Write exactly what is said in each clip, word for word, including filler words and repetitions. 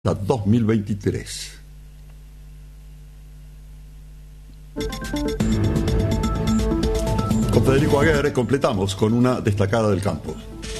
dos mil veintitrés. Con Federico Aguirre completamos con una destacada del campo.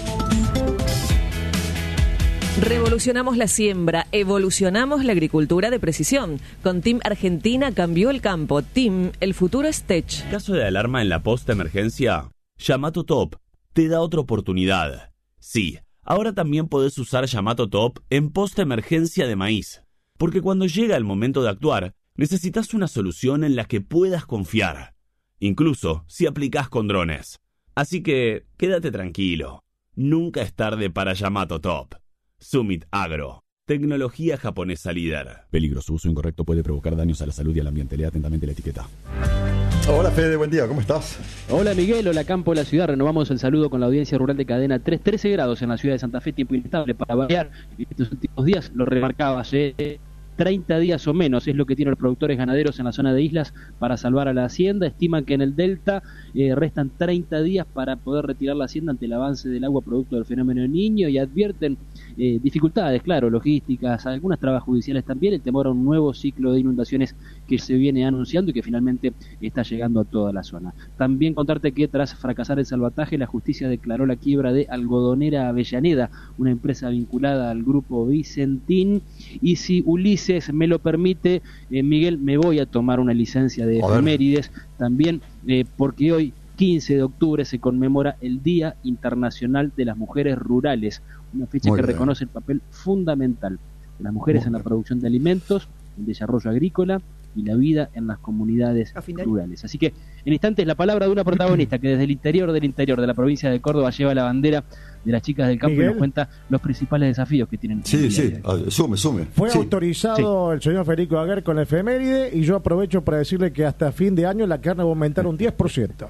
Revolucionamos la siembra, evolucionamos la agricultura de precisión. Con T I M Argentina cambió el campo. T I M, el futuro es Tech. Caso de alarma en la post-emergencia, Yamato Top te da otra oportunidad. Sí, ahora también podés usar Yamato Top en post-emergencia de maíz. Porque cuando llega el momento de actuar, necesitas una solución en la que puedas confiar. Incluso si aplicás con drones. Así que, quédate tranquilo. Nunca es tarde para Yamato Top. Summit Agro. Tecnología japonesa líder. Peligro. Su uso incorrecto puede provocar daños a la salud y al ambiente. Lea atentamente la etiqueta. Hola Fede, buen día, ¿cómo estás? Hola Miguel, hola Campo, la ciudad. Renovamos el saludo con la audiencia rural de Cadena tres. trece grados en la ciudad de Santa Fe, tiempo inestable para variar. Estos últimos días lo remarcabas, ¿eh? treinta días o menos es lo que tienen los productores ganaderos en la zona de islas para salvar a la hacienda. Estiman que en el delta eh, restan treinta días para poder retirar la hacienda ante el avance del agua producto del fenómeno Niño, y advierten eh, dificultades, claro, logísticas, algunas trabas judiciales también, el temor a un nuevo ciclo de inundaciones que se viene anunciando y que finalmente está llegando a toda la zona. También contarte que tras fracasar el salvataje, la justicia declaró la quiebra de Algodonera Avellaneda, una empresa vinculada al grupo Vicentín, y si Ulises me lo permite, eh, Miguel, me voy a tomar una licencia de efemérides también, eh, porque hoy, quince de octubre, se conmemora el Día Internacional de las Mujeres Rurales, una fecha Muy que bien. reconoce el papel fundamental de las mujeres Muy en la bien. producción de alimentos, el desarrollo agrícola y la vida en las comunidades rurales. Así que en instantes la palabra de una protagonista que desde el interior del interior de la provincia de Córdoba lleva la bandera de las chicas del campo. Miguel. Y nos cuenta los principales desafíos que tienen. Sí, sí, sume, sume. Fue sí. autorizado sí. el señor Federico Aguirre con la efeméride, y yo aprovecho para decirle que hasta fin de año la carne va a aumentar un diez por ciento.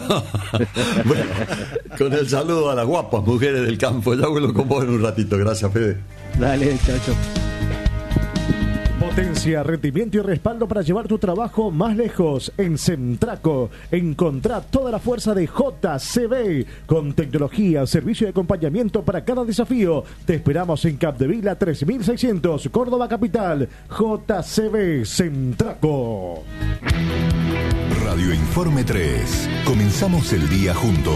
Bueno, con el saludo a las guapas mujeres del campo. Ya vuelvo con vos en un ratito. Gracias, Fede. Dale, chao, chao. Potencia, rendimiento y respaldo para llevar tu trabajo más lejos. En Centraco, encontrá toda la fuerza de J C B, con tecnología, servicio de acompañamiento para cada desafío. Te esperamos en Capdevila tres mil seiscientos, Córdoba Capital. J C B Centraco. Radio Informe tres. Comenzamos el día juntos.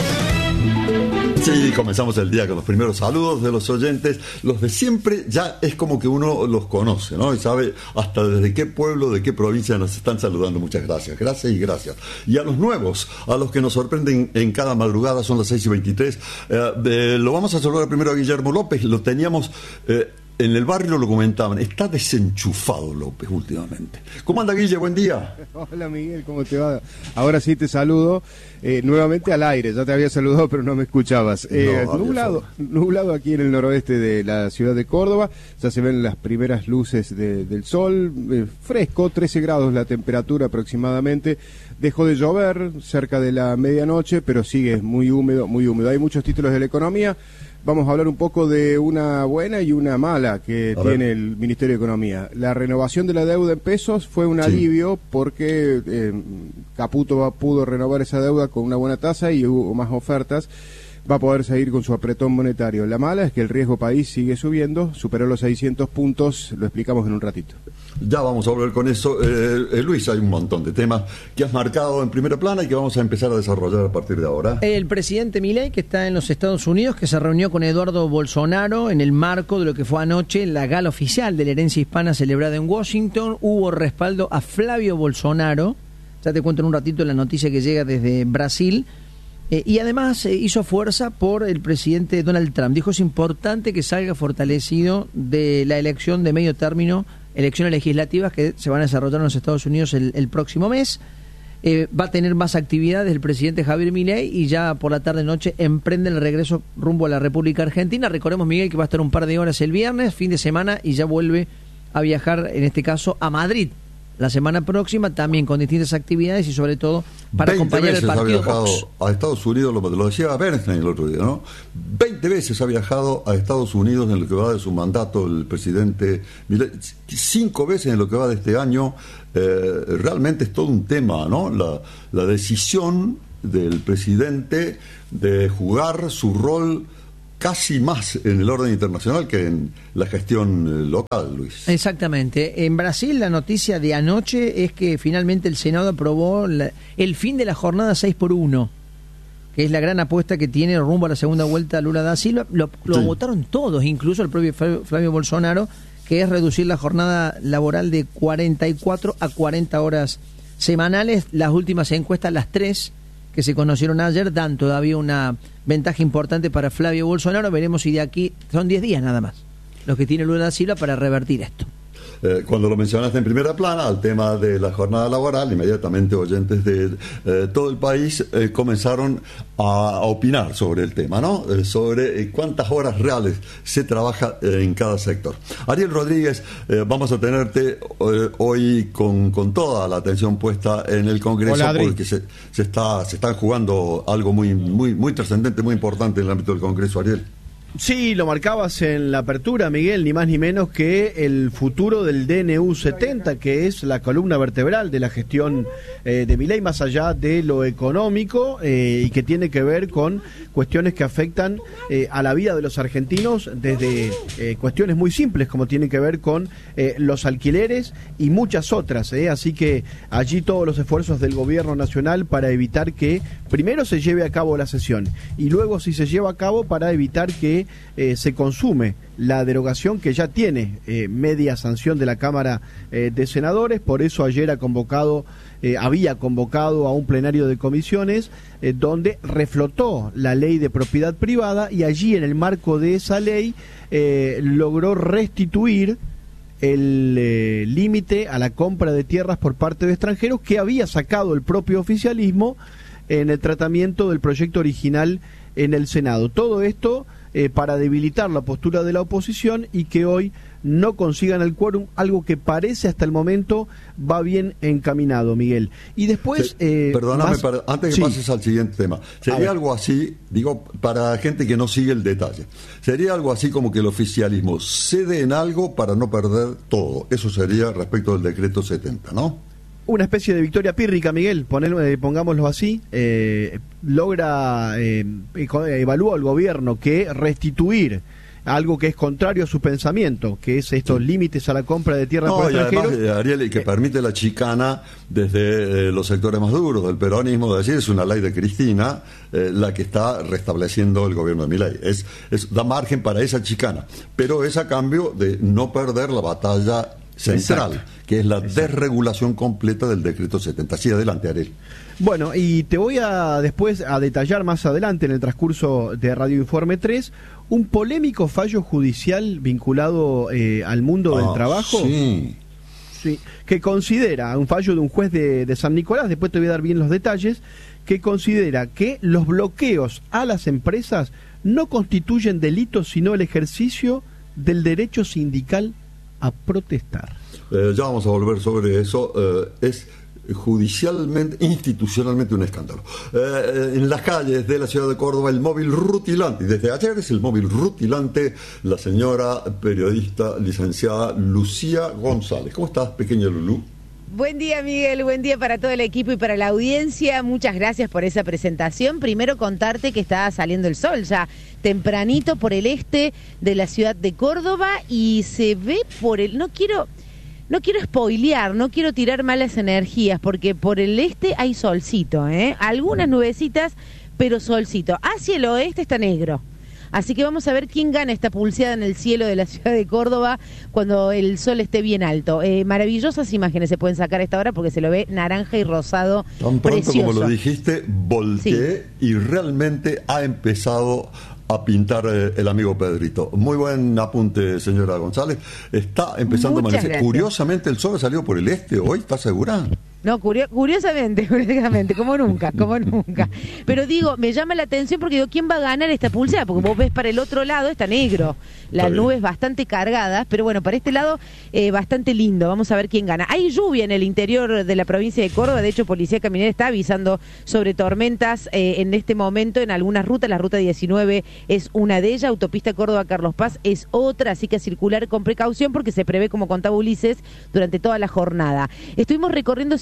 Sí, comenzamos el día con los primeros saludos de los oyentes. Los de siempre ya es como que uno los conoce, ¿no? Y sabe hasta desde qué pueblo, de qué provincia nos están saludando. Muchas gracias, gracias y gracias. Y a los nuevos, a los que nos sorprenden en cada madrugada, son las seis y veintitrés. Eh, eh, lo vamos a saludar primero a Guillermo López. Lo teníamos... Eh, En el barrio lo comentaban, está desenchufado López últimamente. ¿Cómo anda, Guille? Buen día. Hola, Miguel, ¿cómo te va? Ahora sí te saludo, eh, nuevamente al aire. Ya te había saludado, pero no me escuchabas. Eh, no, nublado, nublado aquí en el noroeste de la ciudad de Córdoba. Ya se ven las primeras luces de, del sol. Eh, fresco, trece grados la temperatura aproximadamente. Dejó de llover cerca de la medianoche, pero sigue muy húmedo, muy húmedo. Hay muchos títulos de la economía. Vamos a hablar un poco de una buena y una mala que a tiene ver. el Ministerio de Economía. La renovación de la deuda en pesos fue un alivio sí. porque eh, Caputo pudo renovar esa deuda con una buena tasa y hubo más ofertas. Va a poder seguir con su apretón monetario. La mala es que el riesgo país sigue subiendo, superó los seiscientos puntos, lo explicamos en un ratito. Ya vamos a volver con eso. Eh, eh, Luis, hay un montón de temas que has marcado en primera plana y que vamos a empezar a desarrollar a partir de ahora. El presidente Milei, que está en los Estados Unidos, que se reunió con Eduardo Bolsonaro en el marco de lo que fue anoche la gala oficial de la herencia hispana celebrada en Washington. Hubo respaldo a Flavio Bolsonaro. Ya te cuento en un ratito la noticia que llega desde Brasil. Eh, y además eh, hizo fuerza por el presidente Donald Trump. Dijo: es importante que salga fortalecido de la elección de medio término, elecciones legislativas que se van a desarrollar en los Estados Unidos el, el próximo mes. Eh, va a tener más actividades el presidente Javier Milei, y ya por la tarde-noche emprende el regreso rumbo a la República Argentina. Recordemos, Miguel, que va a estar un par de horas el viernes, fin de semana, y ya vuelve a viajar, en este caso, a Madrid la semana próxima, también con distintas actividades y sobre todo para acompañar el partido ha viajado Vox. a Estados Unidos, lo, lo decía Bernstein el otro día, ¿no? veinte veces ha viajado a Estados Unidos en lo que va de su mandato el presidente Milei, cinco veces en lo que va de este año. Eh, realmente es todo un tema, ¿no? La, la decisión del presidente de jugar su rol casi más en el orden internacional que en la gestión local, Luis. Exactamente. En Brasil la noticia de anoche es que finalmente el Senado aprobó la, el fin de la jornada seis por uno, que es la gran apuesta que tiene rumbo a la segunda vuelta Lula da Silva. Lo, lo sí. votaron todos, incluso el propio Flavio, Flavio Bolsonaro, que es reducir la jornada laboral de cuarenta y cuatro a cuarenta horas semanales. Las últimas encuestas, las tres que se conocieron ayer, dan todavía una ventaja importante para Flavio Bolsonaro. Veremos si de aquí, son diez días nada más los que tiene Lula da Silva para revertir esto. Eh, cuando lo mencionaste en primera plana, al tema de la jornada laboral, inmediatamente oyentes de eh, todo el país eh, comenzaron a, a opinar sobre el tema, ¿no? Eh, sobre eh, cuántas horas reales se trabaja eh, en cada sector. Ariel Rodríguez, eh, vamos a tenerte eh, hoy con, con toda la atención puesta en el Congreso. Hola, porque se, se está se están jugando algo muy muy muy trascendente, muy importante en el ámbito del Congreso, Ariel. Sí, lo marcabas en la apertura, Miguel, ni más ni menos que el futuro del D N U setenta, que es la columna vertebral de la gestión eh, de Milei, más allá de lo económico, eh, y que tiene que ver con cuestiones que afectan eh, a la vida de los argentinos, desde eh, cuestiones muy simples, como tienen que ver con eh, los alquileres y muchas otras. Eh. Así que allí todos los esfuerzos del gobierno nacional para evitar que primero se lleve a cabo la sesión, y luego, si se lleva a cabo, para evitar que Eh, se consume la derogación que ya tiene eh, media sanción de la Cámara eh, de Senadores. Por eso ayer ha convocado, eh, había convocado a un plenario de comisiones eh, donde reflotó la ley de propiedad privada, y allí, en el marco de esa ley, eh, logró restituir el eh, límite a la compra de tierras por parte de extranjeros que había sacado el propio oficialismo en el tratamiento del proyecto original en el Senado. Todo esto Eh, para debilitar la postura de la oposición y que hoy no consigan el quórum, algo que parece hasta el momento va bien encaminado, Miguel. Y después... Sí, eh, perdóname, más... para, antes que sí. pases al siguiente tema, sería algo así, digo, para gente que no sigue el detalle, sería algo así como que el oficialismo cede en algo para no perder todo. Eso sería respecto del decreto setenta, ¿no? Una especie de victoria pírrica, Miguel, poner, eh, pongámoslo así. Eh, logra, eh, evalúa el gobierno que restituir algo que es contrario a su pensamiento, que es estos sí. límites a la compra de tierras no, por extranjeros. Además, eh, Ariel, que eh, permite la chicana desde eh, los sectores más duros del peronismo, es decir, es una ley de Cristina eh, la que está restableciendo el gobierno de Milei. Es, es, da margen para esa chicana, pero es a cambio de no perder la batalla central, exacto, que es la exacto. desregulación completa del decreto setenta. Sí, adelante, Ariel. Bueno, y te voy a después a detallar más adelante en el transcurso de Radio Informe tres un polémico fallo judicial vinculado eh, al mundo ah, del trabajo. Sí. Sí, que considera, un fallo de un juez de, de San Nicolás, después te voy a dar bien los detalles, que considera que los bloqueos a las empresas no constituyen delitos, sino el ejercicio del derecho sindical a protestar. Eh, ya vamos a volver sobre eso. Eh, es judicialmente, institucionalmente un escándalo. Eh, en las calles de la ciudad de Córdoba, el móvil rutilante, y desde ayer es el móvil rutilante, la señora periodista licenciada Lucía González. ¿Cómo estás, pequeña Lulú? Buen día, Miguel, buen día para todo el equipo y para la audiencia. Muchas gracias por esa presentación. Primero contarte que está saliendo el sol ya tempranito por el este de la ciudad de Córdoba y se ve por el... No quiero... No quiero spoilear, no quiero tirar malas energías, porque por el este hay solcito, ¿eh? Algunas nubecitas, pero solcito. Hacia el oeste está negro. Así que vamos a ver quién gana esta pulseada en el cielo de la ciudad de Córdoba cuando el sol esté bien alto. Eh, maravillosas imágenes se pueden sacar a esta hora porque se lo ve naranja y rosado. Tan pronto precioso. Como lo dijiste, volteé sí. y realmente ha empezado a pintar eh, el amigo Pedrito. Muy buen apunte, señora González. Está empezando Muchas a amanecer. Gracias. Curiosamente, el sol salió por el este hoy, ¿estás segura? No, curio- curiosamente, curiosamente, como nunca, como nunca. Pero digo, me llama la atención porque digo, ¿quién va a ganar esta pulsera? Porque vos ves para el otro lado, está negro, las nubes bastante cargadas, pero bueno, para este lado, eh, bastante lindo. Vamos a ver quién gana. Hay lluvia en el interior de la provincia de Córdoba, de hecho, Policía Caminera está avisando sobre tormentas eh, en este momento en algunas rutas. La ruta diecinueve es una de ellas, autopista Córdoba-Carlos Paz es otra, así que a circular con precaución porque se prevé, como contaba Ulises, durante toda la jornada. Estuvimos recorriendo ciudades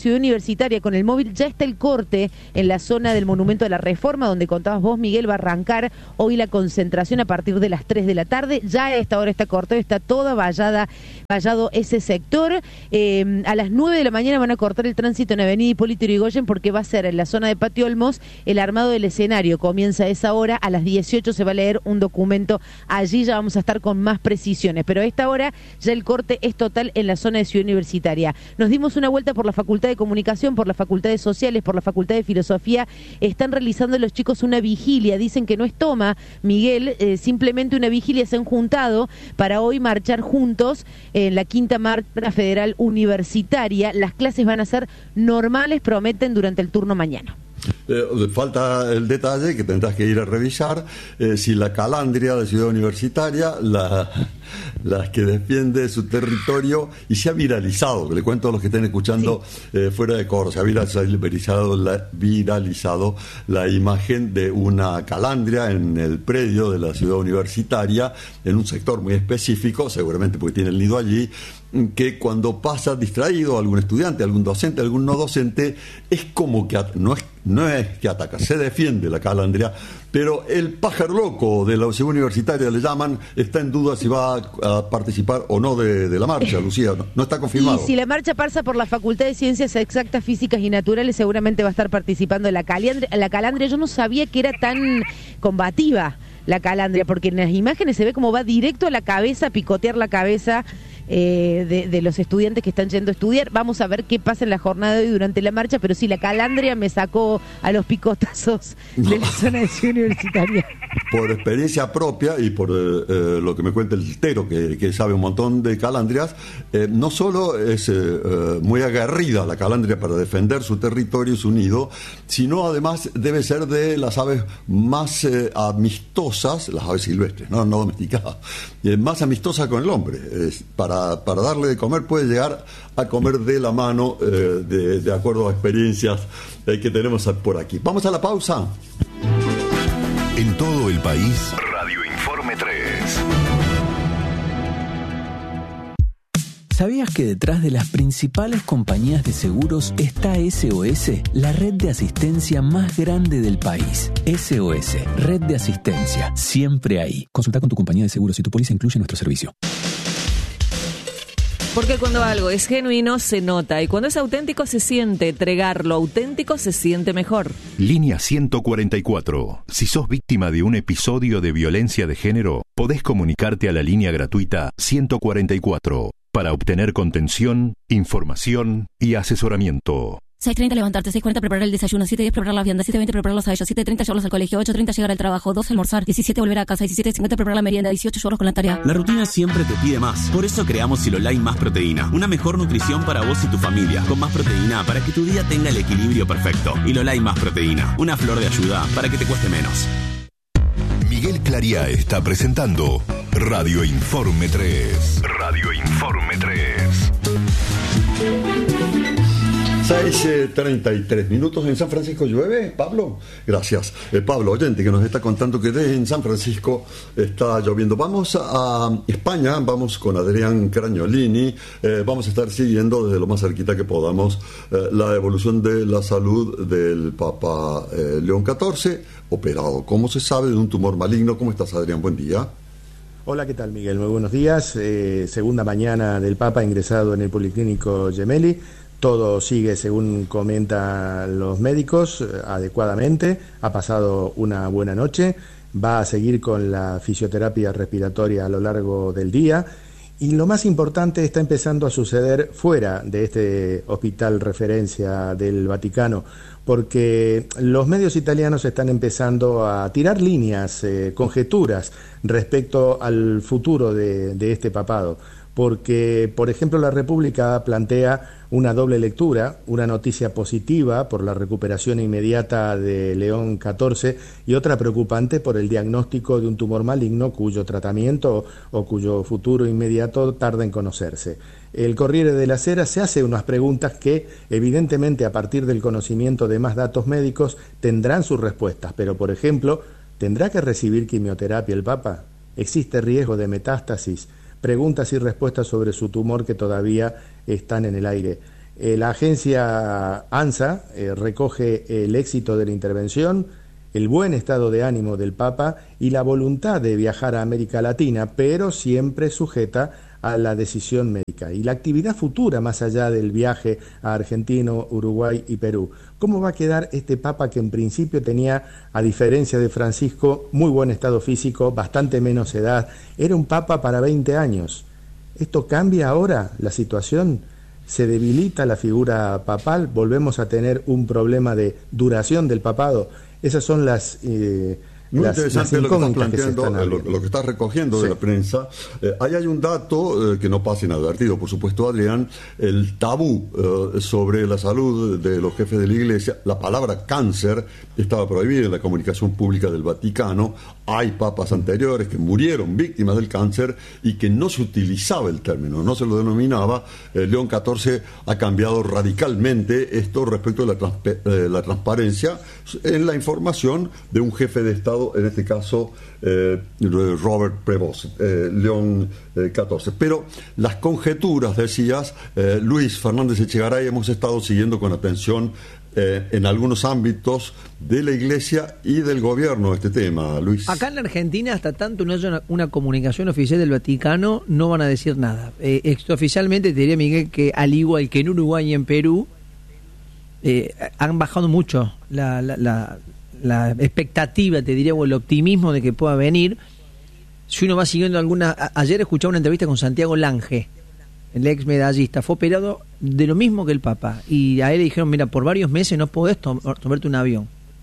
Ciudad Universitaria con el móvil. Ya está el corte en la zona del Monumento de la Reforma, donde contabas vos, Miguel. Va a arrancar hoy la concentración a partir de las tres de la tarde. Ya a esta hora está cortado, está toda vallada, vallado ese sector. Eh, a las nueve de la mañana van a cortar el tránsito en Avenida Hipólito Yrigoyen, porque va a ser en la zona de Patio Olmos el armado del escenario. Comienza a esa hora, a las dieciocho se va a leer un documento. Allí ya vamos a estar con más precisiones, pero a esta hora ya el corte es total en la zona de Ciudad Universitaria. Nos dimos una vuelta por la Facultad de Comunicación, por la Facultad de Sociales, por la Facultad de Filosofía. Están realizando los chicos una vigilia. Dicen que no es toma, Miguel, eh, simplemente una vigilia. Se han juntado para hoy marchar juntos en la quinta marcha federal universitaria. Las clases van a ser normales, prometen, durante el turno mañana. Eh, falta el detalle que tendrás que ir a revisar, eh, si la calandria de Ciudad Universitaria, la, la que defiende su territorio, y se ha viralizado, que le cuento a los que estén escuchando sí. eh, fuera de Córdoba, se ha viralizado la, viralizado la imagen de una calandria en el predio de la Ciudad Universitaria, en un sector muy específico, seguramente porque tiene el nido allí, que cuando pasa distraído algún estudiante, algún docente, algún no docente, es como que no es, no es que ataca, se defiende la calandria, pero el pájaro loco de la Ciudad Universitaria, le llaman, está en duda si va a, a participar o no de, de la marcha, Lucía, no, no está confirmado. Y si la marcha pasa por la Facultad de Ciencias Exactas, Físicas y Naturales, seguramente va a estar participando la calandria. La calandria, yo no sabía que era tan combativa la calandria, porque en las imágenes se ve como va directo a la cabeza, a picotear la cabeza Eh, de, de los estudiantes que están yendo a estudiar. Vamos a ver qué pasa en la jornada de hoy durante la marcha, pero sí, la calandria me sacó a los picotazos de la zona de Ciudad Universitaria. Por experiencia propia y por eh, eh, lo que me cuenta el Tero, que, que sabe un montón de calandrias, eh, no solo es eh, eh, muy aguerrida la calandria para defender su territorio y su nido, sino además debe ser de las aves más eh, amistosas, las aves silvestres, no, no domesticadas, eh, más amistosas con el hombre. Eh, para Para darle de comer puede llegar a comer de la mano, eh, de, de acuerdo a experiencias eh, que tenemos por aquí. Vamos a la pausa. En todo el país, Radio Informe tres. ¿Sabías que detrás de las principales compañías de seguros está S O S, la red de asistencia más grande del país? S O S, red de asistencia, siempre ahí. Consulta con tu compañía de seguros si tu póliza incluye nuestro servicio. Porque cuando algo es genuino se nota, y cuando es auténtico se siente. Tregar lo auténtico se siente mejor. Línea ciento cuarenta y cuatro. Si sos víctima de un episodio de violencia de género, podés comunicarte a la línea gratuita ciento cuarenta y cuatro para obtener contención, información y asesoramiento. seis treinta levantarte, seis cuarenta preparar el desayuno, siete diez preparar la vianda, siete veinte prepararlos a ellos, siete treinta llevarlos al colegio, ocho treinta llegar al trabajo, dos almorzar, diecisiete volver a casa, diecisiete cincuenta preparar la merienda, dieciocho llevarlos con la tarea. La rutina siempre te pide más. Por eso creamos Silolai Más Proteína. Una mejor nutrición para vos y tu familia, con más proteína para que tu día tenga el equilibrio perfecto. Silolai Más Proteína. Una flor de ayuda para que te cueste menos. Miguel Clariá está presentando Radio Informe tres. Radio Informe tres. seis treinta y tres minutos. ¿En San Francisco llueve, Pablo? Gracias. Eh, Pablo, oyente, que nos está contando que desde en San Francisco está lloviendo. Vamos a España, vamos con Adrián Cragnolini. Eh, vamos a estar siguiendo desde lo más cerquita que podamos eh, la evolución de la salud del Papa eh, León catorce, operado, como se sabe, de un tumor maligno. ¿Cómo estás, Adrián? Buen día. Hola, ¿qué tal, Miguel? Muy buenos días. Eh, segunda mañana del Papa ingresado en el Policlínico Gemelli. Todo sigue, según comentan los médicos, adecuadamente. Ha pasado una buena noche. Va a seguir con la fisioterapia respiratoria a lo largo del día. Y lo más importante está empezando a suceder fuera de este hospital referencia del Vaticano, porque los medios italianos están empezando a tirar líneas, eh, conjeturas respecto al futuro de, de este papado. Porque, por ejemplo, la República plantea una doble lectura, una noticia positiva por la recuperación inmediata de León catorce y otra preocupante por el diagnóstico de un tumor maligno cuyo tratamiento o cuyo futuro inmediato tarda en conocerse. El Corriere della Sera se hace unas preguntas que, evidentemente, a partir del conocimiento de más datos médicos, tendrán sus respuestas. Pero, por ejemplo, ¿tendrá que recibir quimioterapia el Papa? ¿Existe riesgo de metástasis? Preguntas y respuestas sobre su tumor que todavía están en el aire. Eh, la agencia ANSA eh, recoge el éxito de la intervención, el buen estado de ánimo del Papa y la voluntad de viajar a América Latina, pero siempre sujeta a la decisión médica. Y la actividad futura, más allá del viaje a Argentina, Uruguay y Perú. ¿Cómo va a quedar este Papa que en principio tenía, a diferencia de Francisco, muy buen estado físico, bastante menos edad? Era un Papa para veinte años. ¿Esto cambia ahora la situación? ¿Se debilita la figura papal? ¿Volvemos a tener un problema de duración del papado? Esas son las... Eh, Muy las, interesante las lo que estás planteando, planteando, lo, lo que estás recogiendo sí. de la prensa. Eh, ahí hay un dato eh, que no pasa inadvertido, por supuesto, Adrián, el tabú eh, sobre la salud de los jefes de la Iglesia. La palabra cáncer estaba prohibida en la comunicación pública del Vaticano. Hay papas anteriores que murieron víctimas del cáncer y que no se utilizaba el término, no se lo denominaba. Eh, León catorce ha cambiado radicalmente esto respecto de la, transpe- eh, la transparencia en la información de un jefe de Estado, en este caso eh, Robert Prevost, eh, León eh, catorce. Pero las conjeturas, decías, eh, Luis Fernández Echegaray, hemos estado siguiendo con atención eh, en algunos ámbitos de la Iglesia y del gobierno este tema, Luis. Acá en la Argentina, hasta tanto no haya una, una comunicación oficial del Vaticano, no van a decir nada. Eh, extraoficialmente te diría, Miguel, que al igual que en Uruguay y en Perú, eh, han bajado mucho la... la, la la expectativa, te diría, o el optimismo de que pueda venir. Si uno va siguiendo alguna... A- ayer escuchaba una entrevista con Santiago Lange, el ex medallista, fue operado de lo mismo que el Papa, y a él le dijeron, mira, por varios meses no podés tom- tomarte un avión.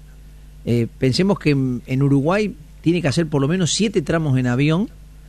Eh, pensemos que en, en Uruguay tiene que hacer por lo menos siete tramos en avión.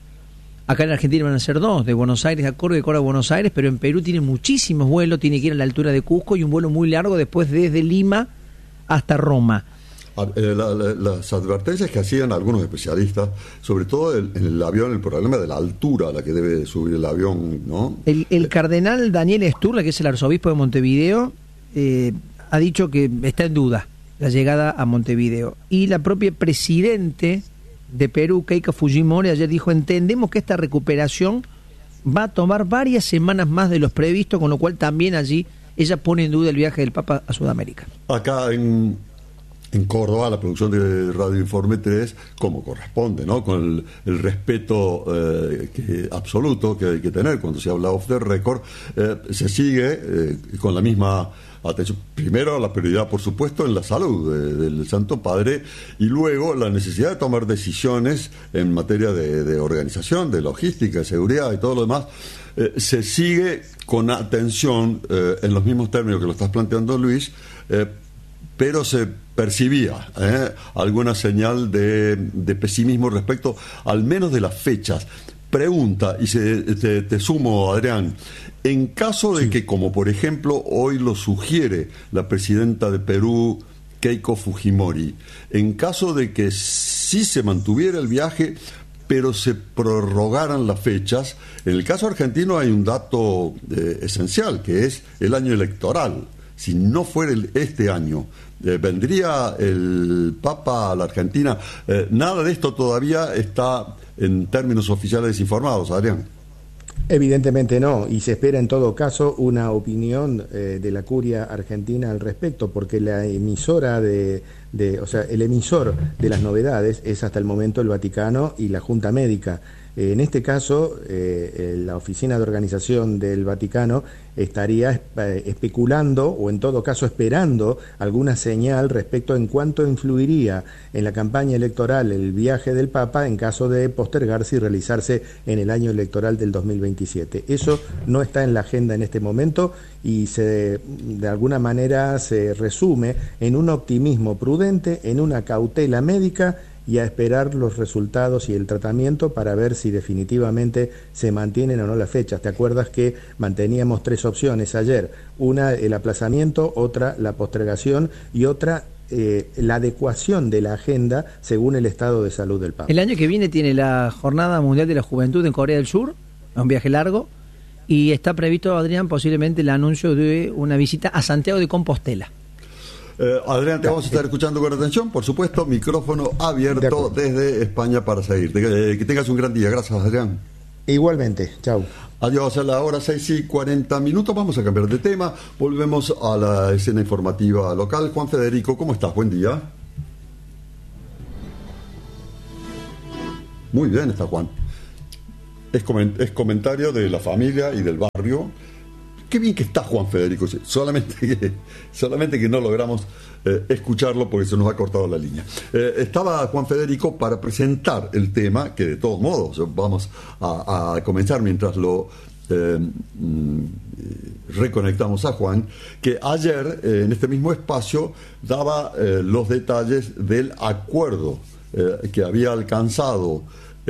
Acá en Argentina van a ser dos, de Buenos Aires a Córdoba y de Córdoba a Buenos Aires, pero en Perú tiene muchísimos vuelos, tiene que ir a la altura de Cusco y un vuelo muy largo después desde Lima hasta Roma. La, la, las advertencias que hacían algunos especialistas, sobre todo el, en el avión, el problema de la altura a la que debe subir el avión, ¿no? El, el cardenal Daniel Sturla, que es el arzobispo de Montevideo, eh, ha dicho que está en duda la llegada a Montevideo. Y la propia presidente de Perú, Keiko Fujimori, ayer dijo, entendemos que esta recuperación va a tomar varias semanas más de los previstos, con lo cual también allí ella pone en duda el viaje del Papa a Sudamérica. Acá en... en Córdoba, la producción de Radio Informe tres, como corresponde, ¿no? Con el, el respeto eh, que, absoluto que hay que tener cuando se habla off the record, eh, se sigue eh, con la misma atención. Primero, la prioridad, por supuesto, en la salud de, del Santo Padre, y luego la necesidad de tomar decisiones en materia de, de organización, de logística, de seguridad y todo lo demás. Eh, se sigue con atención, eh, en los mismos términos que lo estás planteando, Luis, eh, pero se percibía ¿eh? alguna señal de, de pesimismo respecto al menos de las fechas. Pregunta, y se, te, te sumo, Adrián, en caso de sí. que, como por ejemplo hoy lo sugiere la presidenta de Perú, Keiko Fujimori, en caso de que sí se mantuviera el viaje, pero se prorrogaran las fechas, en el caso argentino hay un dato eh, esencial, que es el año electoral. Si no fuera el, este año, eh, vendría el Papa a la Argentina. Eh, nada de esto todavía está en términos oficiales informados, Adrián. Evidentemente no, y se espera en todo caso una opinión eh, de la Curia Argentina al respecto, porque la emisora de, de, o sea, el emisor de las novedades es hasta el momento el Vaticano y la Junta Médica. Eh, en este caso, eh, la Oficina de Organización del Vaticano estaría eh, especulando, o en todo caso esperando, alguna señal respecto en cuánto influiría en la campaña electoral el viaje del Papa en caso de postergarse y realizarse en el año electoral del dos mil veintisiete. Eso no está en la agenda en este momento y se, de alguna manera se resume en un optimismo prudente, en una cautela médica y a esperar los resultados y el tratamiento para ver si definitivamente se mantienen o no las fechas. ¿Te acuerdas que manteníamos tres opciones ayer? Una, el aplazamiento, otra, la postergación y otra, eh, la adecuación de la agenda según el estado de salud del Papa. El año que viene tiene la Jornada Mundial de la Juventud en Corea del Sur, un viaje largo, y está previsto, Adrián, posiblemente el anuncio de una visita a Santiago de Compostela. Eh, Adrián, te vamos a estar escuchando con atención, por supuesto, micrófono abierto de desde España para seguirte. Eh, que tengas un gran día. Gracias, Adrián. Igualmente, chau. Adiós, a la hora seis y cuarenta minutos. Vamos a cambiar de tema. Volvemos a la escena informativa local. Juan Federico, ¿cómo estás? Buen día. Muy bien está Juan. Es, coment- es comentario de la familia y del barrio. Qué bien que está Juan Federico. Solamente que, solamente que no logramos eh, escucharlo porque se nos ha cortado la línea. Eh, estaba Juan Federico para presentar el tema, que de todos modos vamos a, a comenzar mientras lo eh, mm, reconectamos a Juan, que ayer eh, en este mismo espacio daba eh, los detalles del acuerdo eh, que había alcanzado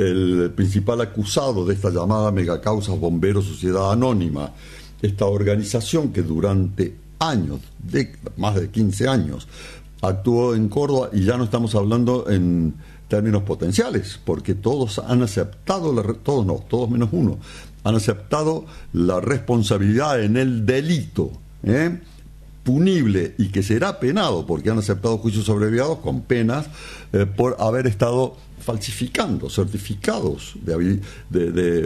el principal acusado de esta llamada megacausas Bomberos Sociedad Anónima, esta organización que durante años, de, más de quince años, actuó en Córdoba, y ya no estamos hablando en términos potenciales, porque todos han aceptado, la, todos no, todos menos uno, han aceptado la responsabilidad en el delito, ¿eh? punible y que será penado, porque han aceptado juicios abreviados con penas eh, por haber estado falsificando certificados de, de, de,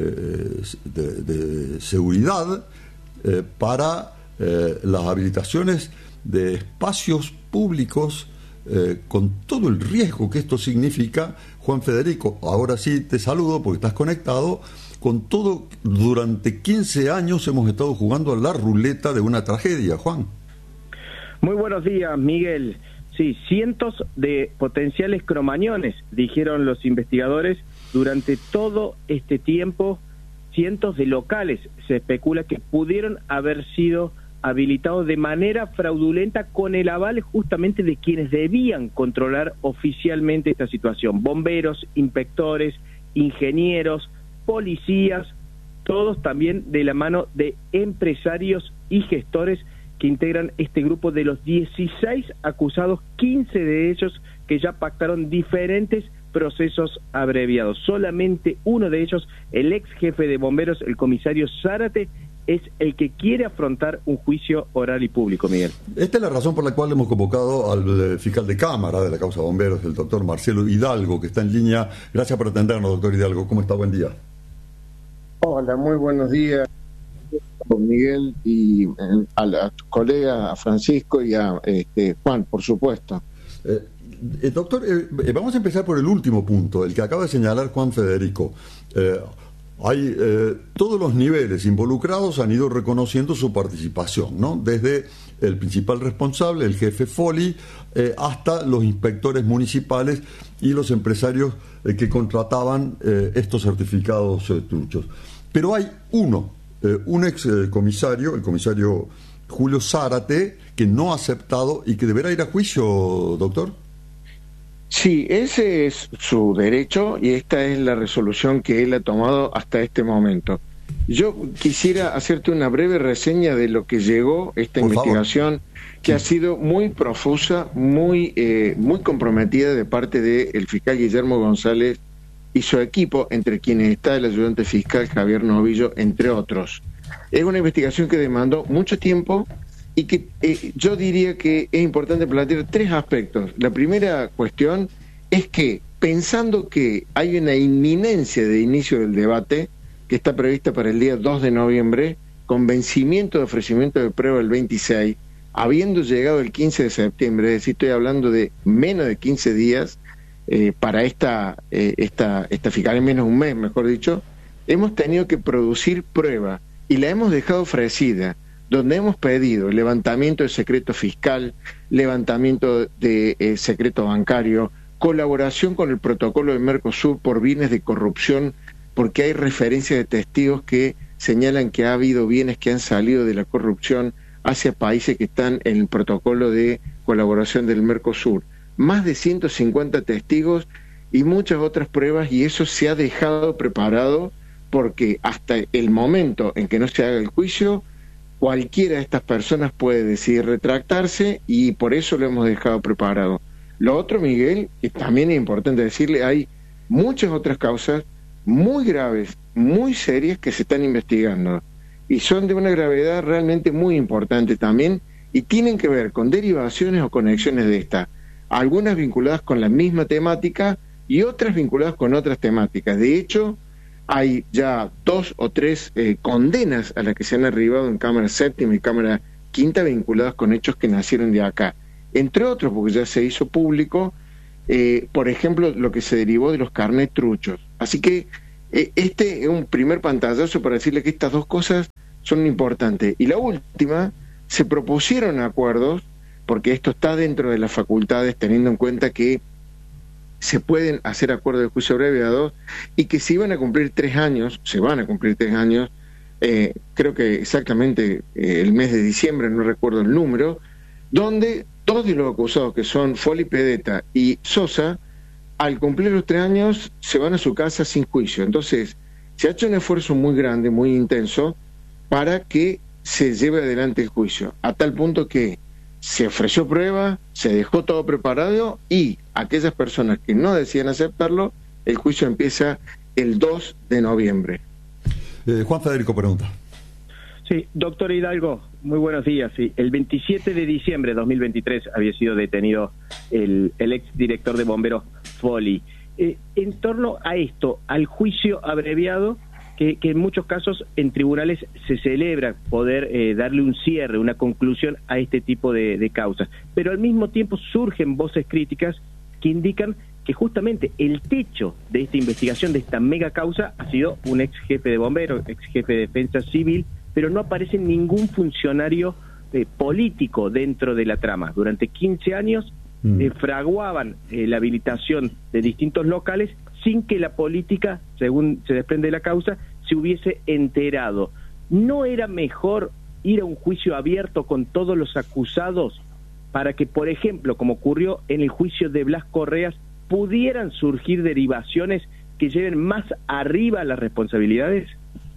eh, de, de seguridad eh, para eh, las habilitaciones de espacios públicos eh, con todo el riesgo que esto significa. Juan Federico, ahora sí te saludo porque estás conectado. Con todo, durante quince años hemos estado jugando a la ruleta de una tragedia, Juan. Muy buenos días, Miguel. Sí, cientos de potenciales cromañones, dijeron los investigadores, durante todo este tiempo. Cientos de locales se especula que pudieron haber sido habilitados de manera fraudulenta con el aval justamente de quienes debían controlar oficialmente esta situación: bomberos, inspectores, ingenieros, policías, todos también de la mano de empresarios y gestores que integran este grupo. De los dieciséis acusados, quince de ellos que ya pactaron diferentes procesos abreviados. Solamente uno de ellos, el ex jefe de bomberos, el comisario Zárate, es el que quiere afrontar un juicio oral y público, Miguel. Esta es la razón por la cual hemos convocado al eh, fiscal de Cámara de la causa Bomberos, el doctor Marcelo Hidalgo, que está en línea. Gracias por atendernos, doctor Hidalgo. ¿Cómo está? Buen día. Hola, muy buenos días, Miguel, y eh, a, la, a tu colega, a Francisco y a este, Juan, por supuesto. Eh, eh, doctor, eh, vamos a empezar por el último punto, el que acaba de señalar Juan Federico. Eh, hay eh, todos los niveles involucrados han ido reconociendo su participación, ¿no? Desde el principal responsable, el jefe Foli, eh, hasta los inspectores municipales y los empresarios eh, que contrataban eh, estos certificados eh, truchos. Pero hay uno, eh, un ex eh, comisario, el comisario Julio Zárate, que no ha aceptado y que deberá ir a juicio, doctor. Sí, ese es su derecho y esta es la resolución que él ha tomado hasta este momento. Yo quisiera hacerte una breve reseña de lo que llegó esta Por investigación, favor. que sí. ha sido muy profusa, muy eh, muy comprometida de parte del fiscal Guillermo González y su equipo, entre quienes está el ayudante fiscal Javier Novillo, entre otros. Es una investigación que demandó mucho tiempo y que eh, yo diría que es importante plantear tres aspectos. La primera cuestión es que, pensando que hay una inminencia de inicio del debate, que está prevista para el día dos de noviembre, con vencimiento de ofrecimiento de prueba el veintiséis, habiendo llegado el quince de septiembre, es decir, estoy hablando de menos de quince días eh, para esta, eh, esta, esta fiscalía, menos un mes, mejor dicho, hemos tenido que producir prueba y la hemos dejado ofrecida, donde hemos pedido levantamiento de secreto fiscal, levantamiento de eh, secreto bancario, colaboración con el protocolo de Mercosur por bienes de corrupción, porque hay referencias de testigos que señalan que ha habido bienes que han salido de la corrupción hacia países que están en el protocolo de colaboración del Mercosur. Más de ciento cincuenta testigos y muchas otras pruebas, y eso se ha dejado preparado porque hasta el momento en que no se haga el juicio, cualquiera de estas personas puede decidir retractarse y por eso lo hemos dejado preparado. Lo otro, Miguel, que también es importante decirle, hay muchas otras causas muy graves, muy serias que se están investigando y son de una gravedad realmente muy importante también y tienen que ver con derivaciones o conexiones de esta, algunas vinculadas con la misma temática y otras vinculadas con otras temáticas. De hecho, hay ya dos o tres eh, condenas a las que se han arribado en Cámara Séptima y Cámara Quinta vinculadas con hechos que nacieron de acá. Entre otros, porque ya se hizo público, eh, por ejemplo, lo que se derivó de los carnet truchos. Así que eh, este es un primer pantallazo para decirle que estas dos cosas son importantes. Y la última, se propusieron acuerdos, porque esto está dentro de las facultades, teniendo en cuenta que se pueden hacer acuerdos de juicio abreviado y que si van a cumplir tres años, se van a cumplir tres años, eh, creo que exactamente eh, el mes de diciembre, no recuerdo el número, donde todos los acusados, que son Foli, Pedetta y Sosa, al cumplir los tres años se van a su casa sin juicio. Entonces, se ha hecho un esfuerzo muy grande, muy intenso, para que se lleve adelante el juicio, a tal punto que se ofreció prueba, se dejó todo preparado y aquellas personas que no decían aceptarlo, el juicio empieza el dos de noviembre. Eh, Juan Federico pregunta. Sí, doctor Hidalgo, muy buenos días. Sí, el veintisiete de diciembre de dos mil veintitrés había sido detenido el, el ex director de bomberos Foli. Eh, en torno a esto, al juicio abreviado, que, que en muchos casos en tribunales se celebra poder eh, darle un cierre, una conclusión a este tipo de, de causas. Pero al mismo tiempo surgen voces críticas que indican que justamente el techo de esta investigación, de esta mega causa, ha sido un ex jefe de bomberos, ex jefe de defensa civil, pero no aparece ningún funcionario eh, político dentro de la trama. Durante quince años mm. eh, fraguaban eh, la habilitación de distintos locales sin que la política, según se desprende de la causa, se hubiese enterado. ¿No era mejor ir a un juicio abierto con todos los acusados para que, por ejemplo, como ocurrió en el juicio de Blas Correas, pudieran surgir derivaciones que lleven más arriba las responsabilidades?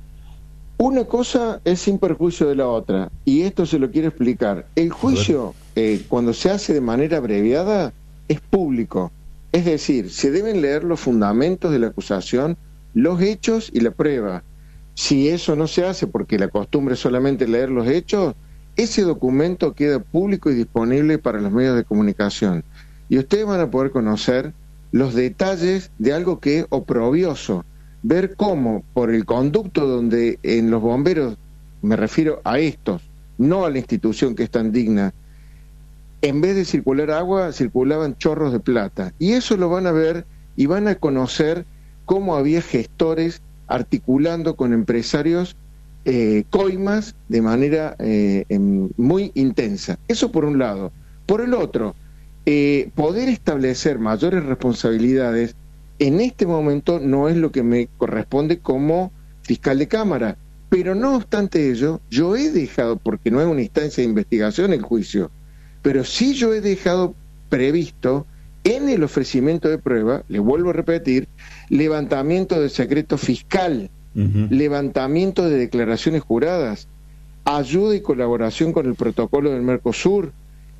Una cosa es sin perjuicio de la otra, y esto se lo quiero explicar. El juicio, eh, cuando se hace de manera abreviada, es público. Es decir, se deben leer los fundamentos de la acusación, los hechos y la prueba. Si eso no se hace porque la costumbre es solamente leer los hechos, ese documento queda público y disponible para los medios de comunicación. Y ustedes van a poder conocer los detalles de algo que es oprobioso. Ver cómo, por el conducto donde en los bomberos, me refiero a estos, no a la institución que es tan digna, en vez de circular agua, circulaban chorros de plata. Y eso lo van a ver y van a conocer cómo había gestores articulando con empresarios eh, coimas de manera eh, en, muy intensa. Eso por un lado. Por el otro, eh, poder establecer mayores responsabilidades en este momento no es lo que me corresponde como fiscal de Cámara. Pero no obstante ello, yo he dejado, porque no es una instancia de investigación el juicio, pero sí yo he dejado previsto en el ofrecimiento de prueba, le vuelvo a repetir, levantamiento de secreto fiscal, uh-huh. levantamiento de declaraciones juradas, ayuda y colaboración con el protocolo del Mercosur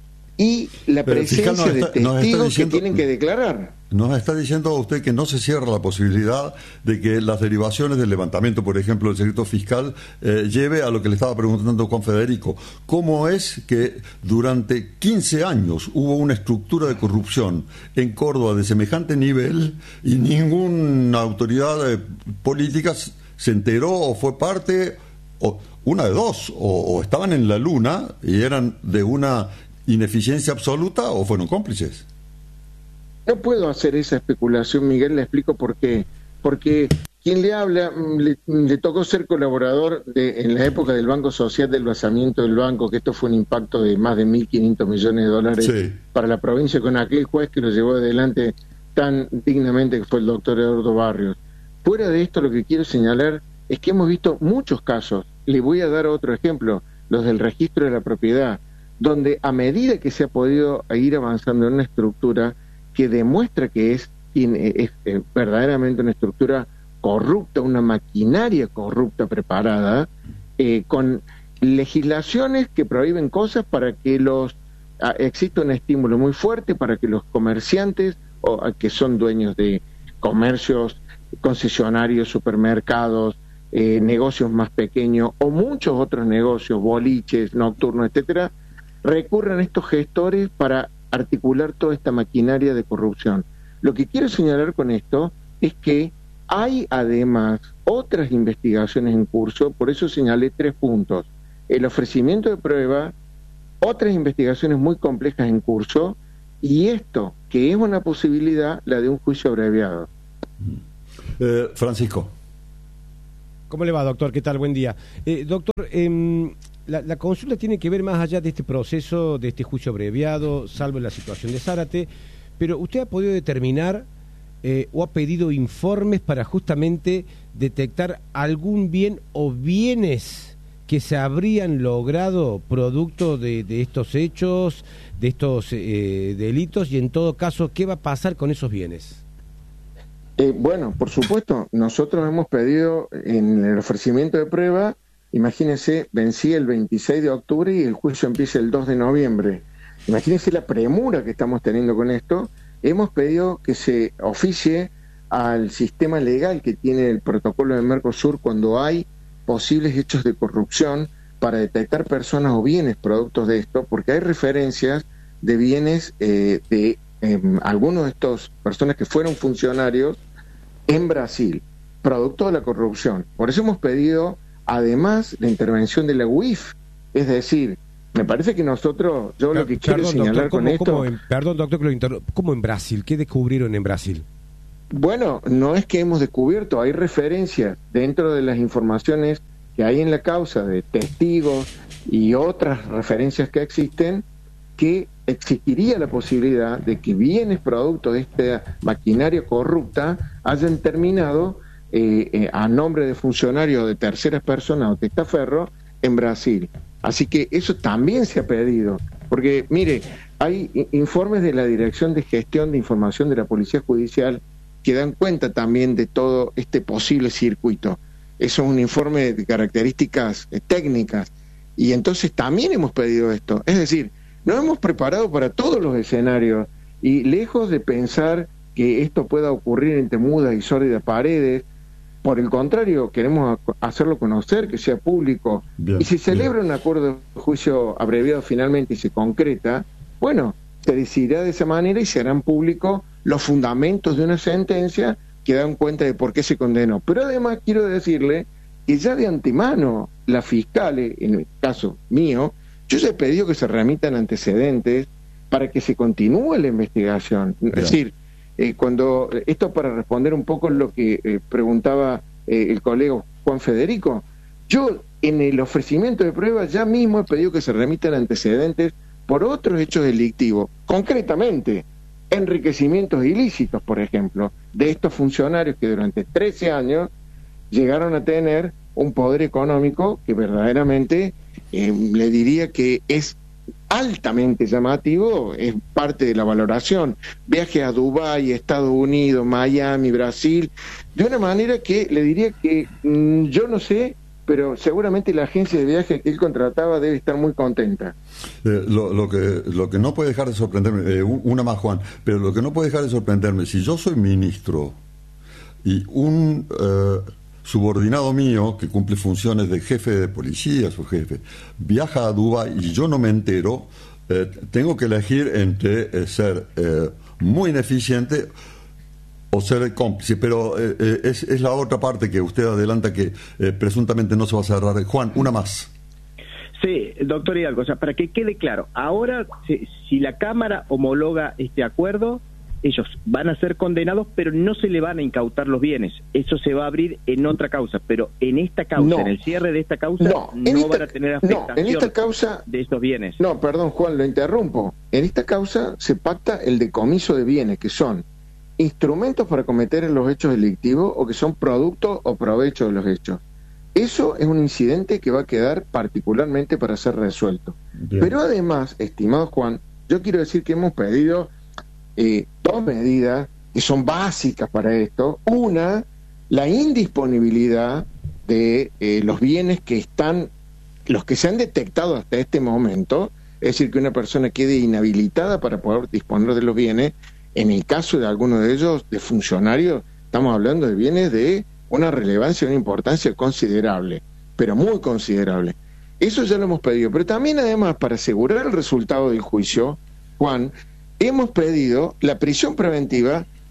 y la pero presencia está, de testigos diciendo, que tienen que declarar. Nos está diciendo usted que no se cierra la posibilidad de que las derivaciones del levantamiento, por ejemplo, del secreto fiscal, eh, lleve a lo que le estaba preguntando Juan Federico. ¿Cómo es que durante quince años hubo una estructura de corrupción en Córdoba de semejante nivel y ninguna autoridad eh, política se enteró o fue parte, o una de dos, o, o estaban en la luna y eran de una ineficiencia absoluta o fueron cómplices? No puedo hacer esa especulación, Miguel, le explico por qué. Porque quien le habla, le, le tocó ser colaborador de, en la época del Banco Social, del basamiento del banco, que esto fue un impacto de más de mil quinientos millones de dólares sí. para la provincia, con aquel juez que lo llevó adelante tan dignamente, que fue el doctor Eduardo Barrios. Fuera de esto, lo que quiero señalar es que hemos visto muchos casos. Le voy a dar otro ejemplo, los del registro de la propiedad, donde a medida que se ha podido ir avanzando en una estructura que demuestra que es, es, es verdaderamente una estructura corrupta, una maquinaria corrupta preparada, eh, con legislaciones que prohíben cosas para que los ah, exista un estímulo muy fuerte para que los comerciantes, o que son dueños de comercios, concesionarios, supermercados, eh, negocios más pequeños o muchos otros negocios, boliches, nocturnos, etcétera, recurran a estos gestores para articular toda esta maquinaria de corrupción. Lo que quiero señalar con esto es que hay además otras investigaciones en curso, por eso señalé tres puntos. El ofrecimiento de prueba, otras investigaciones muy complejas en curso, y esto, que es una posibilidad, la de un juicio abreviado. Eh, Francisco. ¿Cómo le va, doctor? ¿Qué tal? Buen día. Eh, doctor, eh, la, la consulta tiene que ver más allá de este proceso, de este juicio abreviado, salvo la situación de Zárate, pero ¿usted ha podido determinar eh, o ha pedido informes para justamente detectar algún bien o bienes que se habrían logrado producto de, de estos hechos, de estos eh, delitos, y en todo caso, ¿qué va a pasar con esos bienes? Eh, bueno, por supuesto, nosotros hemos pedido en el ofrecimiento de prueba, imagínense, vencía el veintiséis de octubre y el juicio empieza el dos de noviembre. Imagínense la premura que estamos teniendo con esto. Hemos pedido que se oficie al sistema legal que tiene el protocolo de Mercosur cuando hay posibles hechos de corrupción para detectar personas o bienes productos de esto, porque hay referencias de bienes eh, de eh, algunos de estos personas que fueron funcionarios en Brasil, producto de la corrupción. Por eso hemos pedido, además, la intervención de la U I F. Es decir, me parece que nosotros, yo lo que quiero Perdón, señalar doctor, con ¿cómo, esto... cómo en, perdón, doctor, que lo interrumpo. ¿Cómo en Brasil? ¿Qué descubrieron en Brasil? Bueno, no es que hemos descubierto, hay referencias dentro de las informaciones que hay en la causa de testigos y otras referencias que existen, que existiría la posibilidad de que bienes producto de esta maquinaria corrupta hayan terminado eh, eh, a nombre de funcionarios de terceras personas o testaferros en Brasil. Así que eso también se ha pedido, porque mire, hay informes de la Dirección de Gestión de Información de la Policía Judicial que dan cuenta también de todo este posible circuito. Eso es un informe de características eh, técnicas, y entonces también hemos pedido esto. Es decir, nos hemos preparado para todos los escenarios, y lejos de pensar que esto pueda ocurrir entre mudas y sórdidas paredes, por el contrario, queremos hacerlo conocer, que sea público. Bien, y si celebra bien. un acuerdo de juicio abreviado finalmente y se concreta, bueno, se decidirá de esa manera y se harán públicos los fundamentos de una sentencia que dan cuenta de por qué se condenó. Pero además quiero decirle que ya de antemano la fiscal, en el caso mío, yo ya he pedido que se remitan antecedentes para que se continúe la investigación. Bien. Es decir, eh, cuando esto para responder un poco lo que eh, preguntaba eh, el colega Juan Federico, yo en el ofrecimiento de pruebas ya mismo he pedido que se remitan antecedentes por otros hechos delictivos, concretamente enriquecimientos ilícitos, por ejemplo, de estos funcionarios que durante trece años llegaron a tener un poder económico que verdaderamente eh, le diría que es altamente llamativo, es parte de la valoración. Viajes a Dubái, Estados Unidos, Miami, Brasil, de una manera que le diría que mmm, yo no sé, pero seguramente la agencia de viaje que él contrataba debe estar muy contenta. Eh, lo, lo que lo que no puede dejar de sorprenderme, eh, una más, Juan, pero lo que no puede dejar de sorprenderme, si yo soy ministro y un eh, subordinado mío que cumple funciones de jefe de policía, su jefe, viaja a Dubái y yo no me entero, eh, tengo que elegir entre eh, ser eh, muy ineficiente o ser cómplice, pero eh, eh, es, es la otra parte que usted adelanta que eh, presuntamente no se va a cerrar. Juan, una más. Sí, doctor Hidalgo, o sea, para que quede claro, ahora si, si la Cámara homologa este acuerdo, ellos van a ser condenados, pero no se le van a incautar los bienes. Eso se va a abrir en otra causa, pero en esta causa, no. en el cierre de esta causa, no, no esta, van a tener afectación no, en esta causa, de estos bienes. No, perdón, Juan, lo interrumpo. En esta causa se pacta el decomiso de bienes, que son instrumentos para cometer los hechos delictivos o que son producto o provecho de los hechos. Eso es un incidente que va a quedar particularmente para ser resuelto. Bien. Pero además, estimado Juan, yo quiero decir que hemos pedido eh, dos medidas que son básicas para esto. Una, la indisponibilidad de eh, los bienes que están, los que se han detectado hasta este momento, es decir, que una persona quede inhabilitada para poder disponer de los bienes. En el caso de algunos de ellos, de funcionarios, estamos hablando de bienes de una relevancia, una importancia considerable, pero muy considerable. Eso ya lo hemos pedido, pero también además para asegurar el resultado del juicio, Juan, hemos pedido la prisión preventiva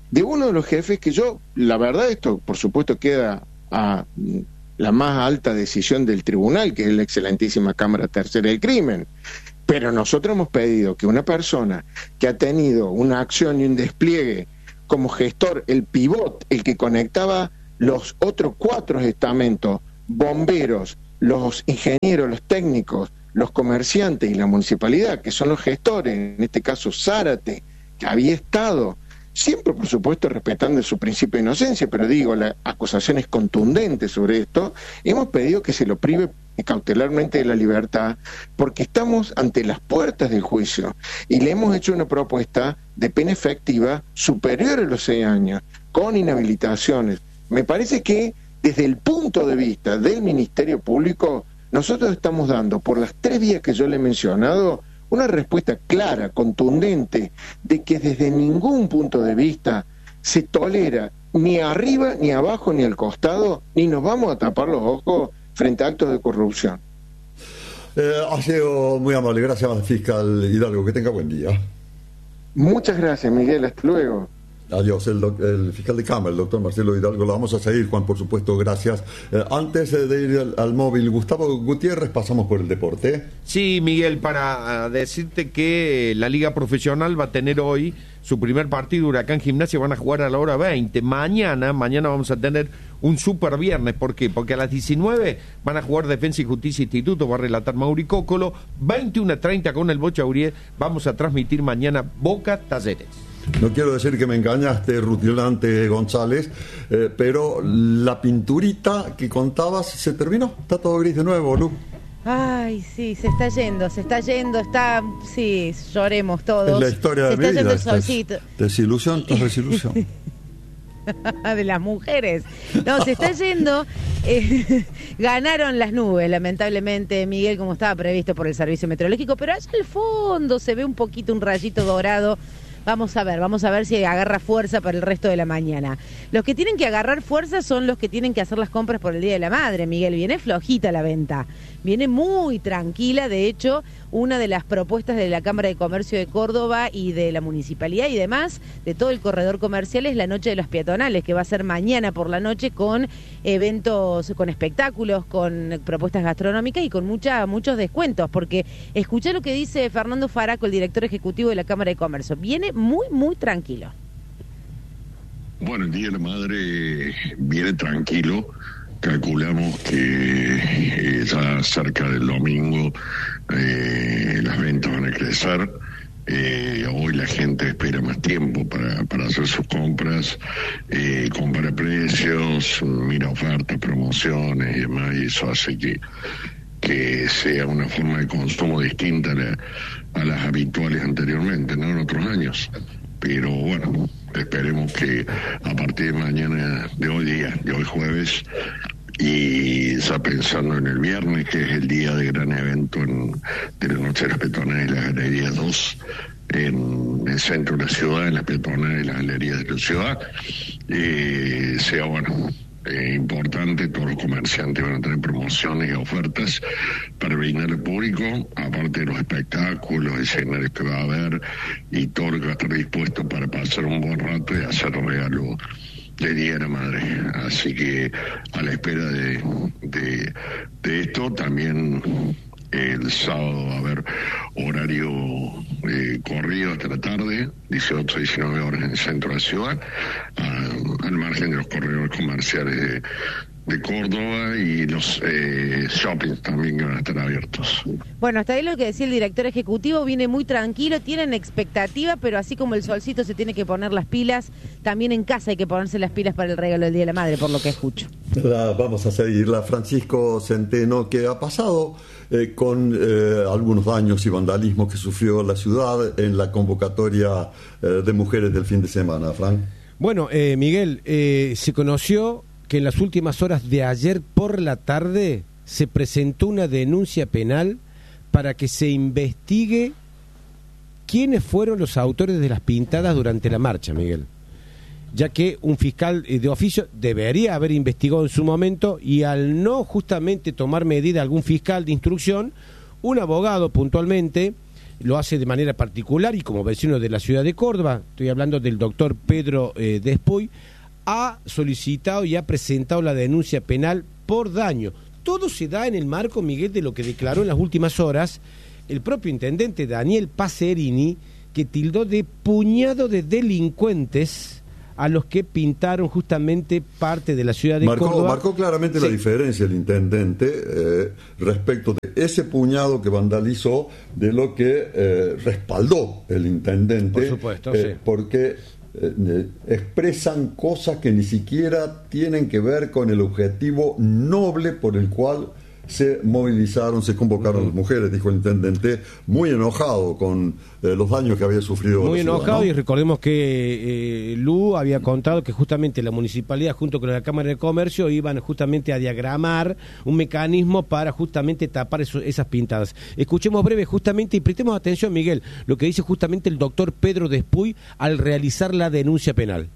de uno de los jefes que yo, la verdad, esto por supuesto queda a la más alta decisión del tribunal, que es la excelentísima Cámara Tercera del Crimen. Pero nosotros hemos pedido que una persona que ha tenido una acción y un despliegue como gestor, el pivot, el que conectaba los otros cuatro estamentos, bomberos, los ingenieros, los técnicos, los comerciantes y la municipalidad, que son los gestores, en este caso Zárate, que había estado, siempre por supuesto respetando su principio de inocencia, pero digo, la acusación es contundente sobre esto, hemos pedido que se lo prive cautelarmente de la libertad, porque estamos ante las puertas del juicio y le hemos hecho una propuesta de pena efectiva superior a los seis años, con inhabilitaciones. Me parece que desde el punto de vista del Ministerio Público, nosotros estamos dando, por las tres vías que yo le he mencionado, una respuesta clara, contundente, de que desde ningún punto de vista se tolera ni arriba, ni abajo, ni al costado, ni nos vamos a tapar los ojos frente a actos de corrupción. Eh, ha sido muy amable, gracias fiscal Hidalgo, que tenga buen día. Muchas gracias, Miguel, hasta luego. Adiós, el, doc, el fiscal de Cámara, el doctor Marcelo Hidalgo. Lo vamos a seguir, Juan, por supuesto, gracias. Eh, antes de ir al, al móvil, Gustavo Gutiérrez, pasamos por el deporte. Sí, Miguel, para uh, decirte que la Liga Profesional va a tener hoy su primer partido. Huracán Gimnasia van a jugar a la hora veinte. Mañana, mañana vamos a tener un super viernes. ¿Por qué? Porque a las diecinueve van a jugar Defensa y Justicia Instituto, va a relatar Mauri Cócolo. veintiuno a treinta con el Bocha Uriel vamos a transmitir mañana Boca Talleres. No quiero decir que me engañaste, rutilante González, eh, pero la pinturita que contabas se terminó. Está todo gris de nuevo, Lu. Ay, sí, se está yendo, se está yendo, está... Sí, lloremos todos. Es la historia de se mi está vida. Yendo el solcito. Desilusión tras desilusión. De las mujeres. No, se está yendo. Eh, ganaron las nubes, lamentablemente, Miguel, como estaba previsto por el servicio meteorológico, pero allá al fondo se ve un poquito un rayito dorado. Vamos a ver, vamos a ver si agarra fuerza para el resto de la mañana. Los que tienen que agarrar fuerza son los que tienen que hacer las compras por el Día de la Madre, Miguel. Viene flojita la venta, viene muy tranquila. De hecho, una de las propuestas de la Cámara de Comercio de Córdoba y de la Municipalidad y demás, de todo el corredor comercial, es la Noche de los Peatonales, que va a ser mañana por la noche con eventos, con espectáculos, con propuestas gastronómicas y con mucha, muchos descuentos. Porque escuché lo que dice Fernando Faraco, el director ejecutivo de la Cámara de Comercio. Viene muy, muy tranquilo. Bueno, el Día de la Madre viene tranquilo. Calculamos que eh, ya cerca del domingo eh, las ventas van a crecer. Eh, hoy la gente espera más tiempo para, para hacer sus compras, eh, compara precios, mira ofertas, promociones y demás, y eso hace que, que sea una forma de consumo distinta a, la, a las habituales anteriormente, no en otros años. Pero bueno, esperemos que a partir de mañana, de hoy día, de hoy jueves, y ya pensando en el viernes, que es el día de gran evento en, de la Noche de las Peatonales de la Galería dos, en el centro de la ciudad, en la peatonal de las galerías de la ciudad, eh, sea bueno, eh, importante. Todos los comerciantes van a tener promociones y ofertas para brindar al público, aparte de los espectáculos, escenarios que va a haber y todo lo que va a estar dispuesto para pasar un buen rato y hacer un regalo de Día de la Madre. Así que a la espera de, de, de esto, también el sábado va a haber horario eh, corrido hasta la tarde, dieciocho a diecinueve horas en el centro de la ciudad, a, al margen de los corredores comerciales de, de Córdoba y los eh, shoppings también que van a estar abiertos. Bueno, hasta ahí lo que decía el director ejecutivo, viene muy tranquilo, tienen expectativa, pero así como el solcito se tiene que poner las pilas, también en casa hay que ponerse las pilas para el regalo del Día de la Madre, por lo que escucho. La, vamos a seguirla. Francisco Centeno, que ha pasado eh, con eh, algunos daños y vandalismo que sufrió la ciudad en la convocatoria eh, de mujeres del fin de semana, Fran. Bueno, eh, Miguel, eh, se conoció que en las últimas horas de ayer por la tarde se presentó una denuncia penal para que se investigue quiénes fueron los autores de las pintadas durante la marcha, Miguel. Ya que un fiscal de oficio debería haber investigado en su momento y al no justamente tomar medida algún fiscal de instrucción, un abogado puntualmente lo hace de manera particular y como vecino de la ciudad de Córdoba, estoy hablando del doctor Pedro eh, Despuy, ha solicitado y ha presentado la denuncia penal por daño. Todo se da en el marco, Miguel, de lo que declaró en las últimas horas el propio intendente Daniel Pacerini, que tildó de puñado de delincuentes a los que pintaron justamente parte de la ciudad de marcó, Córdoba. Marcó claramente sí. la diferencia el intendente eh, respecto de ese puñado que vandalizó de lo que eh, respaldó el intendente. Por supuesto, eh, sí. Porque eh, expresan cosas que ni siquiera tienen que ver con el objetivo noble por el cual se movilizaron, se convocaron uh-huh. las mujeres, dijo el intendente, muy enojado con eh, los daños que había sufrido. Muy la ciudad, enojado, ¿no? Y recordemos que eh, Lu había contado que justamente la municipalidad junto con la Cámara de Comercio iban justamente a diagramar un mecanismo para justamente tapar eso, esas pintadas. Escuchemos breve justamente y prestemos atención, Miguel, lo que dice justamente el doctor Pedro Despuy al realizar la denuncia penal.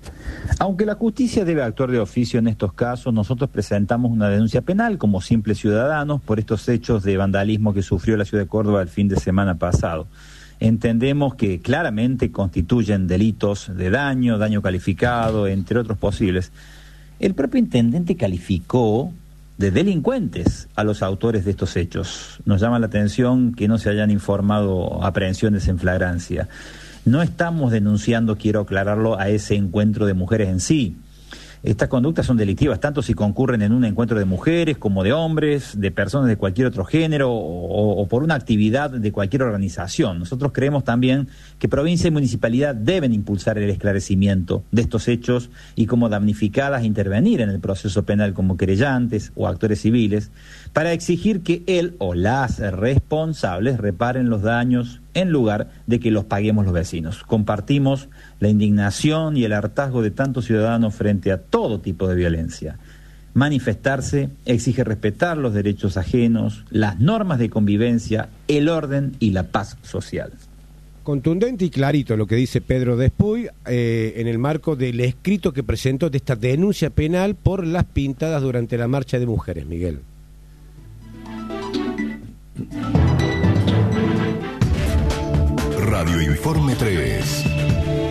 Aunque la justicia debe actuar de oficio en estos casos, nosotros presentamos una denuncia penal como simples ciudadanos por estos hechos de vandalismo que sufrió la ciudad de Córdoba el fin de semana pasado. Entendemos que claramente constituyen delitos de daño, daño calificado, entre otros posibles. El propio intendente calificó de delincuentes a los autores de estos hechos. Nos llama la atención que no se hayan informado aprehensiones en flagrancia. No estamos denunciando, quiero aclararlo, a ese encuentro de mujeres en sí. Estas conductas son delictivas, tanto si concurren en un encuentro de mujeres como de hombres, de personas de cualquier otro género o, o por una actividad de cualquier organización. Nosotros creemos también que provincia y municipalidad deben impulsar el esclarecimiento de estos hechos y como damnificadas intervenir en el proceso penal como querellantes o actores civiles para exigir que él o las responsables reparen los daños en lugar de que los paguemos los vecinos. Compartimos la indignación y el hartazgo de tantos ciudadanos frente a todo tipo de violencia. Manifestarse exige respetar los derechos ajenos, las normas de convivencia, el orden y la paz social. Contundente y clarito lo que dice Pedro Despuy eh, en el marco del escrito que presentó de esta denuncia penal por las pintadas durante la marcha de mujeres, Miguel. Radio Informe tres.